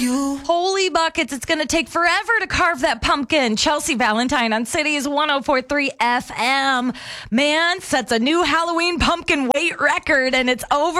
you. Holy buckets, it's going to take forever to carve that pumpkin. Chelsea Valentine on Cities 104.3 FM. Man sets a new Halloween pumpkin weight record, and it's over.